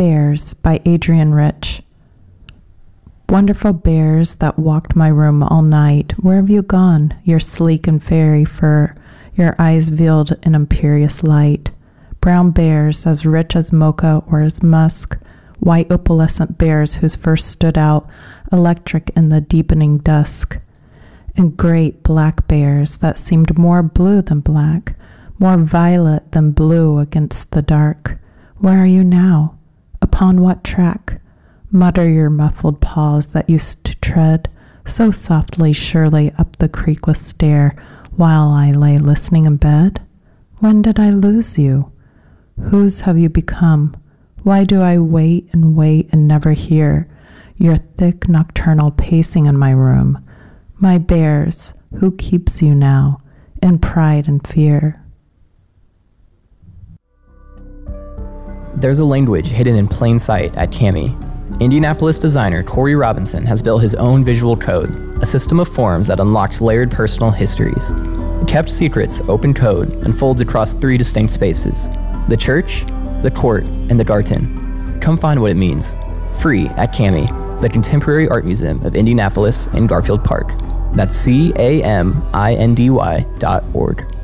Bears by Adrienne Rich. Wonderful bears that walked my room all night, where have you gone, your sleek and fairy fur, your eyes veiled in imperious light? Brown bears as rich as mocha or as musk, white opalescent bears whose fur stood out electric in the deepening dusk, and great black bears that seemed more blue than black, more violet than blue against the dark. Where are you now? Upon what track? Mutter your muffled paws that used to tread so softly, surely up the creakless stair while I lay listening in bed? When did I lose you? Whose have you become? Why do I wait and never hear your thick nocturnal pacing in my room? My bears, who keeps you now in pride and fear? There's a language hidden in plain sight at Cami. Indianapolis designer Corey Robinson has built his own visual code, a system of forms that unlocks layered personal histories. Kept Secrets Open Code unfolds across 3 distinct spaces: the church, the court, and the garden. Come find what it means. Free at Cami, the Contemporary Art Museum of Indianapolis in Garfield Park. That's CAMINDY.org.